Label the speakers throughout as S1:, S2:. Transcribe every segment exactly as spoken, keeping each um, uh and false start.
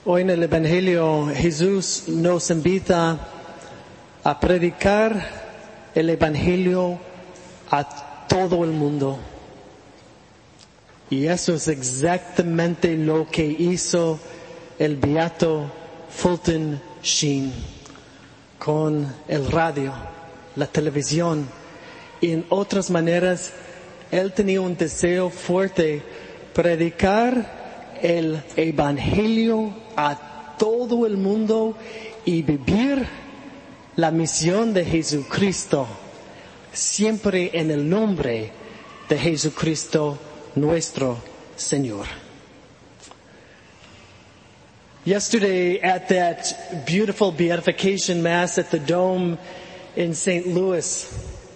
S1: Hoy en el Evangelio Jesús nos invita a predicar el Evangelio a todo el mundo. Y eso es exactamente lo que hizo el beato Fulton Sheen con el radio, la televisión. Y en otras maneras, él tenía un deseo fuerte predicar el Evangelio a todo el mundo y vivir la misión de Jesucristo, siempre en el nombre de Jesucristo nuestro Señor. Yesterday at that beautiful beatification mass at the Dome in Saint Louis,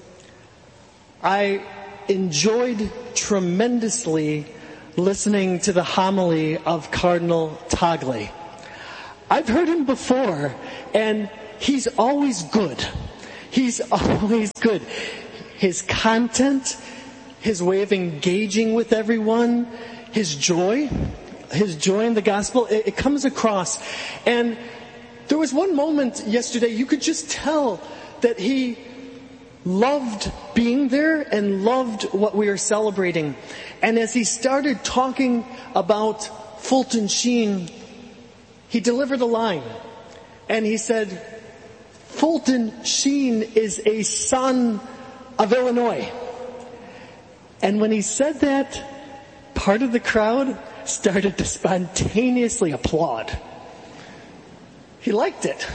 S1: I enjoyed tremendously listening to the homily of Cardinal Tagle. I've heard him before, and he's always good. He's always good. His content, his way of engaging with everyone, his joy, his joy in the gospel, it, it comes across. And there was one moment yesterday, you could just tell that he loved being there and loved what we are celebrating. And as he started talking about Fulton Sheen, he delivered a line. And he said, Fulton Sheen is a son of Illinois. And when he said that, part of the crowd started to spontaneously applaud. He liked it.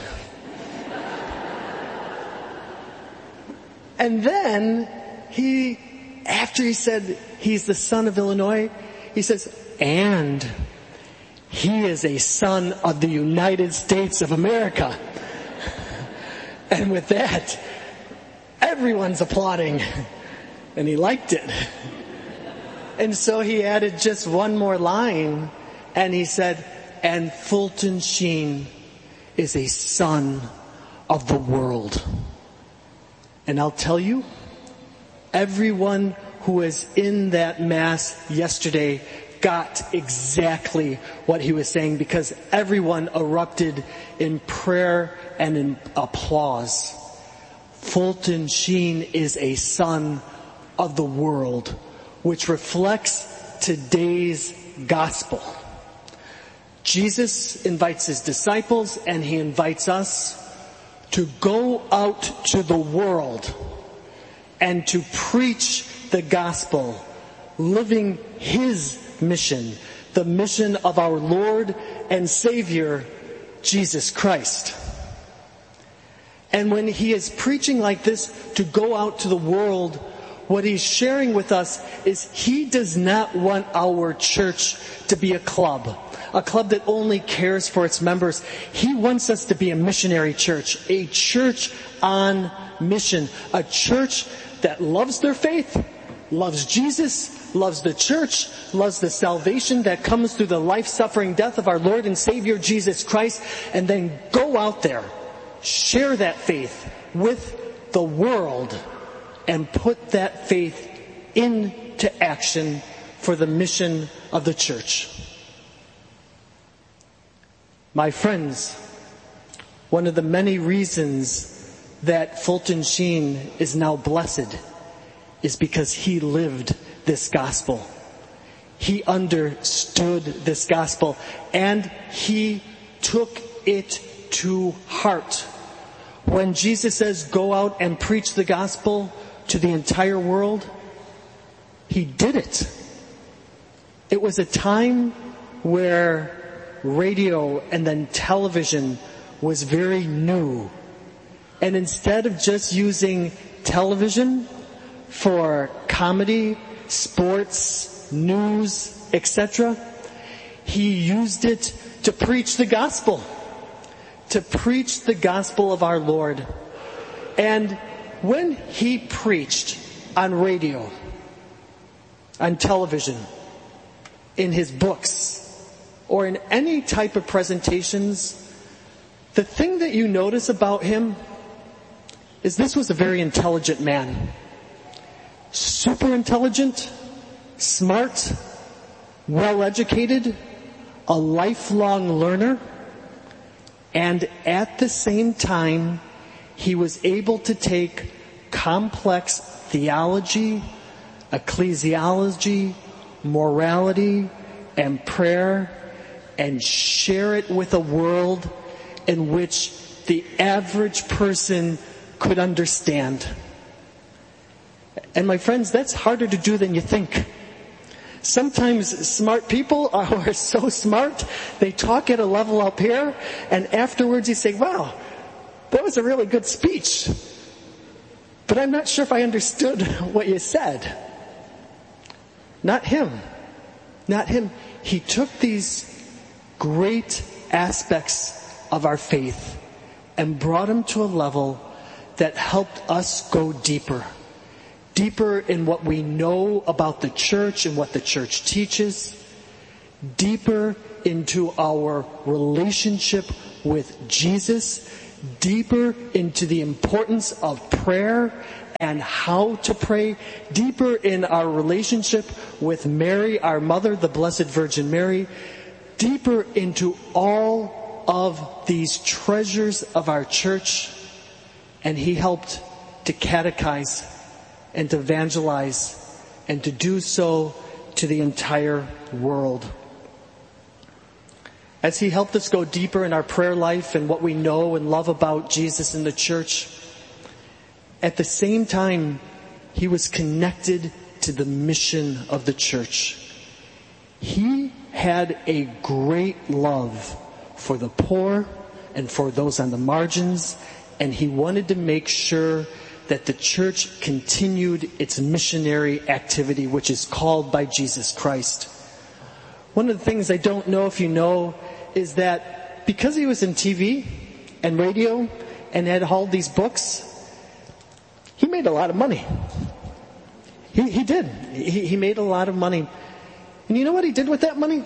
S1: And then he, after he said he's the son of Illinois, he says, and he is a son of the United States of America. And with that, everyone's applauding. And he liked it. And so he added just one more line, and he said, and Fulton Sheen is a son of the world. And I'll tell you, everyone who was in that mass yesterday got exactly what he was saying, because everyone erupted in prayer and in applause. Fulton Sheen is a son of the world, which reflects today's gospel. Jesus invites his disciples, and he invites us to go out to the world and to preach the gospel, living his mission, the mission of our Lord and Savior, Jesus Christ. And when he is preaching like this, to go out to the world, what he's sharing with us is he does not want our church to be a club. A club that only cares for its members. He wants us to be a missionary church, a church on mission, a church that loves their faith, loves Jesus, loves the church, loves the salvation that comes through the life, suffering, death of our Lord and Savior Jesus Christ, and then go out there, share that faith with the world, and put that faith into action for the mission of the church. My friends, one of the many reasons that Fulton Sheen is now blessed is because he lived this gospel. He understood this gospel, and he took it to heart. When Jesus says, go out and preach the gospel to the entire world, he did it. It was a time where radio and then television was very new. And instead of just using television for comedy, sports, news, et cetera, he used it to preach the gospel. To preach the gospel of our Lord. And when he preached on radio, on television, in his books, or in any type of presentations, the thing that you notice about him is this was a very intelligent man. Super intelligent, smart, well educated, a lifelong learner, and at the same time, he was able to take complex theology, ecclesiology, morality, and prayer and share it with a world in which the average person could understand. And my friends, that's harder to do than you think. Sometimes smart people are so smart, they talk at a level up here, and afterwards you say, wow, that was a really good speech. But I'm not sure if I understood what you said. Not him. Not him. He took these great aspects of our faith and brought them to a level that helped us go deeper. Deeper in what we know about the church and what the church teaches. Deeper into our relationship with Jesus. Deeper into the importance of prayer and how to pray. Deeper in our relationship with Mary, our mother, the Blessed Virgin Mary. Deeper into all of these treasures of our church. And he helped to catechize and to evangelize and to do so to the entire world. As he helped us go deeper in our prayer life and what we know and love about Jesus and the church, at the same time, he was connected to the mission of the church. He had a great love for the poor and for those on the margins, and he wanted to make sure that the church continued its missionary activity, which is called by Jesus Christ. One of the things I don't know if you know is that because he was in T V and radio and had all these books, he made a lot of money. He, he did. He, he made a lot of money. And you know what he did with that money?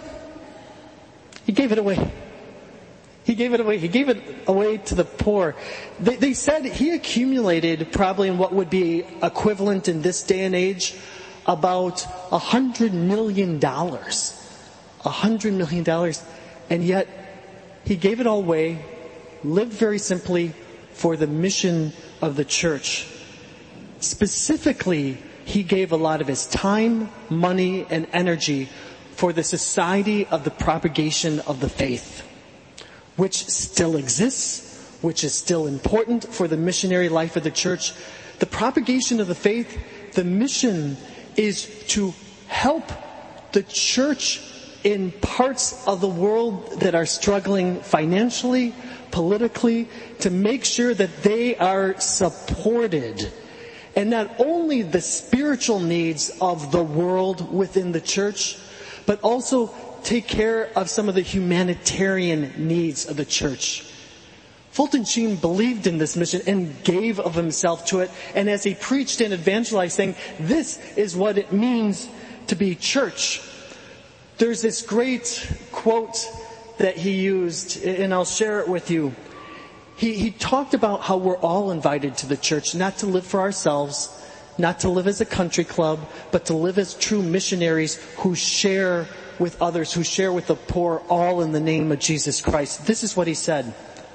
S1: He gave it away. He gave it away. He gave it away to the poor. They, they said he accumulated probably in what would be equivalent in this day and age about a hundred million dollars. A hundred million dollars. And yet he gave it all away, lived very simply for the mission of the church. Specifically, he gave a lot of his time, money, and energy for the Society of the Propagation of the Faith, which still exists, which is still important for the missionary life of the church. The propagation of the faith, the mission is to help the church in parts of the world that are struggling financially, politically, to make sure that they are supported. And not only the spiritual needs of the world within the church, but also take care of some of the humanitarian needs of the church. Fulton Sheen believed in this mission and gave of himself to it. And as he preached and evangelized, saying, this is what it means to be church. There's this great quote that he used, and I'll share it with you. He, he talked about how we're all invited to the church, not to live for ourselves, not to live as a country club, but to live as true missionaries who share with others, who share with the poor, all in the name of Jesus Christ. This is what he said.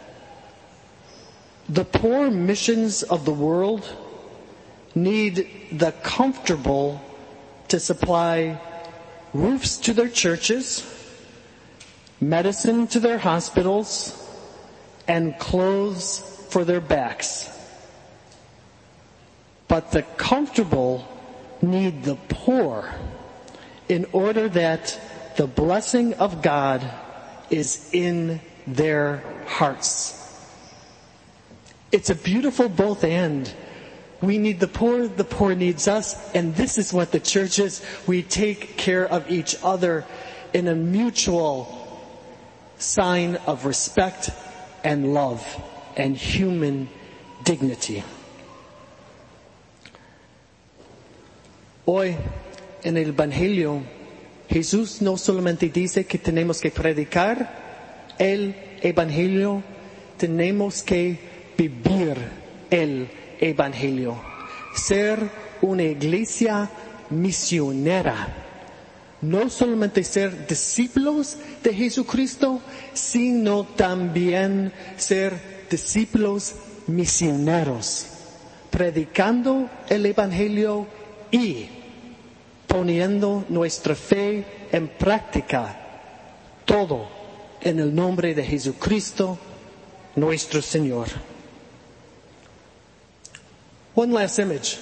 S1: The poor missions of the world need the comfortable to supply roofs to their churches, medicine to their hospitals, and clothes for their backs. But the comfortable need the poor in order that the blessing of God is in their hearts. It's a beautiful both and. We need the poor, the poor needs us, and this is what the church is. We take care of each other in a mutual sign of respect and love and human dignity. Hoy, en el Evangelio, Jesús no solamente dice que tenemos que predicar el Evangelio, tenemos que vivir el Evangelio. Ser una iglesia misionera. no solamente ser discípulos de Jesucristo, sino también ser discípulos misioneros, predicando el Evangelio y poniendo nuestra fe en práctica, todo en el nombre de Jesucristo, nuestro Señor. One last image.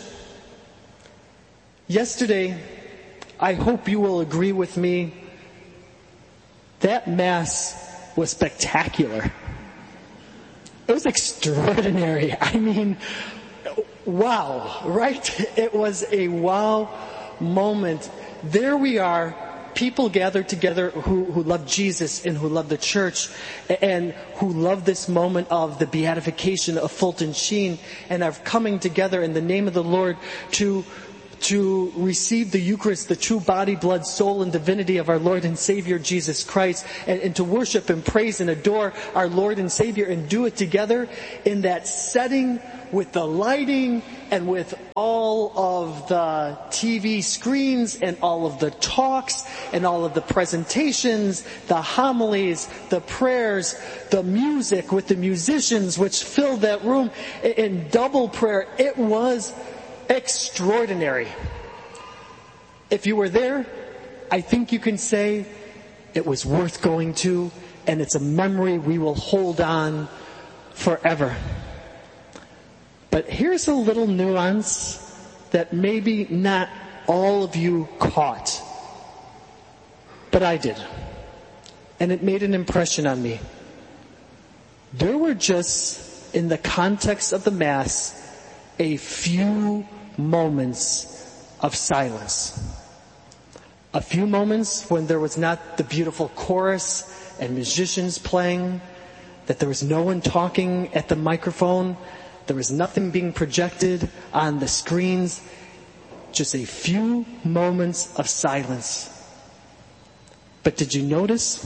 S1: Yesterday, I hope you will agree with me, that Mass was spectacular. It was extraordinary. I mean, wow, right? It was a wow moment. There we are, people gathered together who, who love Jesus and who love the church and who love this moment of the beatification of Fulton Sheen and are coming together in the name of the Lord to to receive the Eucharist, the true body, blood, soul, and divinity of our Lord and Savior Jesus Christ, and, and to worship and praise and adore our Lord and Savior and do it together in that setting with the lighting and with all of the T V screens and all of the talks and all of the presentations, the homilies, the prayers, the music with the musicians which filled that room in double prayer. It was extraordinary. If you were there, I think you can say it was worth going to, and it's a memory we will hold on forever. But here's a little nuance that maybe not all of you caught, but I did. And it made an impression on me. There were just, in the context of the Mass, a few moments of silence. A few moments when there was not the beautiful chorus and musicians playing, that there was no one talking at the microphone, there was nothing being projected on the screens, just a few moments of silence. But did you notice?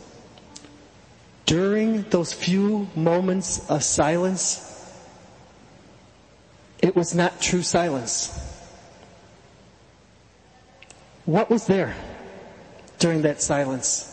S1: During those few moments of silence, it was not true silence. What was there during that silence?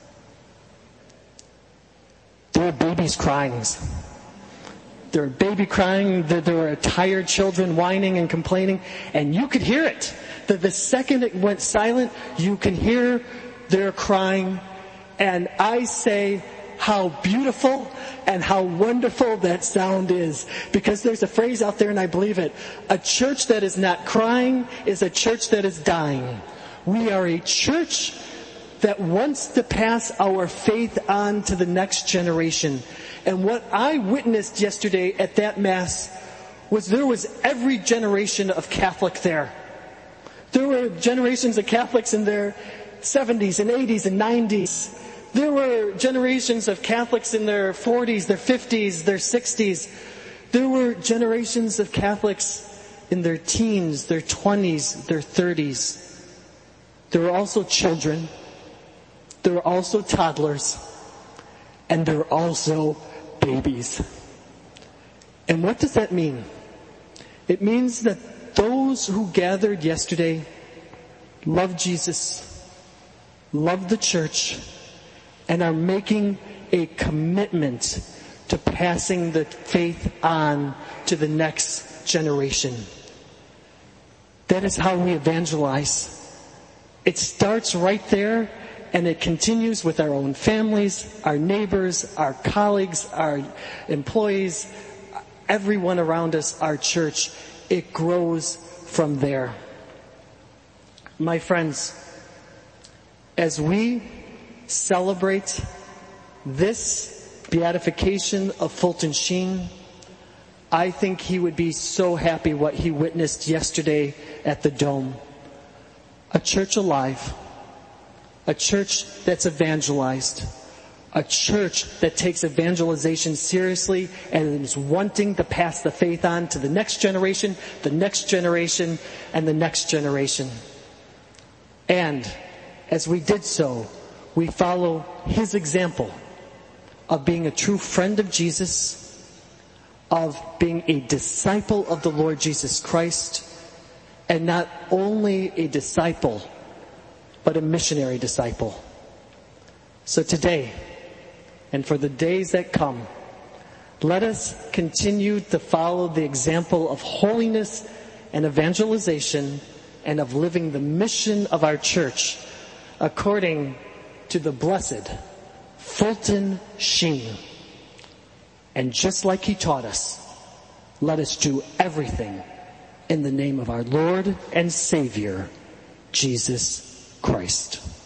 S1: There were babies crying. There were baby crying. There were tired children whining and complaining. And you could hear it. The, the second it went silent, you can hear their crying. And I say, how beautiful and how wonderful that sound is. Because there's a phrase out there, and I believe it. A church that is not crying is a church that is dying. We are a church that wants to pass our faith on to the next generation. And what I witnessed yesterday at that Mass was there was every generation of Catholic there. There were generations of Catholics in their seventies and eighties and nineties. There were generations of Catholics in their forties, their fifties, their sixties. There were generations of Catholics in their teens, their twenties, their thirties. There were also children. There were also toddlers. And there were also babies. And what does that mean? It means that those who gathered yesterday love Jesus, love the church, and are making a commitment to passing the faith on to the next generation. That is how we evangelize. It starts right there, and it continues with our own families, our neighbors, our colleagues, our employees, everyone around us, our church. It grows from there. My friends, as we celebrate this beatification of Fulton Sheen, I think he would be so happy what he witnessed yesterday at the Dome. A church alive. A church that's evangelized. A church that takes evangelization seriously and is wanting to pass the faith on to the next generation, the next generation, and the next generation. And as we did so, we follow his example of being a true friend of Jesus, of being a disciple of the Lord Jesus Christ, and not only a disciple, but a missionary disciple. So today, and for the days that come, let us continue to follow the example of holiness and evangelization and of living the mission of our church according to the blessed Fulton Sheen. And just like he taught us, let us do everything in the name of our Lord and Savior, Jesus Christ.